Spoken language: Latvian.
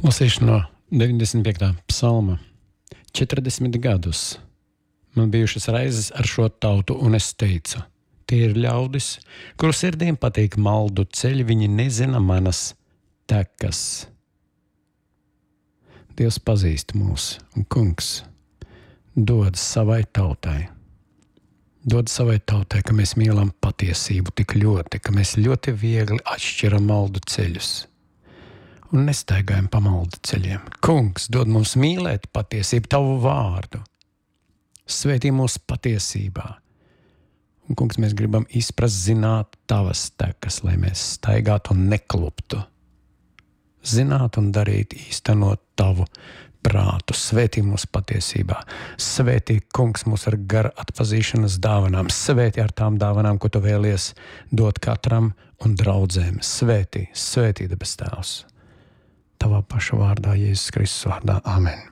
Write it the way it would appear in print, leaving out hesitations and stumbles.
Lasīšu no 95. psalma. 40 gadus man bijušas raizes ar šo tautu, un es teicu, tie ir ļaudis, kuru sirdīm patīk maldu ceļi, viņi nezina manas tekas. Dievs pazīst mūs, un kungs dod savai tautai. Dod savai tautai, ka mēs mīlam patiesību tik ļoti, ka mēs ļoti viegli atšķiram maldu ceļus un nestaigājam pa maldu ceļiem. Kungs dod mums mīlēt patiesību, tavu vārdu. Svētī mūs patiesībā. Un, kungs, mēs gribam izprast, zināt tavas tekas, lai mēs staigātu un nekluptu. Zināt un darīt, īstenot tavu prātu. Svētī mūs patiesībā. Svētī, kungs, mūs ar gara atpazīšanas dāvanām. Svētī ar tām dāvanām, ko tu vēlies dot katram un draudzēm. Svētī, debes Tēvs. Tavā paša vārdā, Jēzus Kristus vārdā. Amen.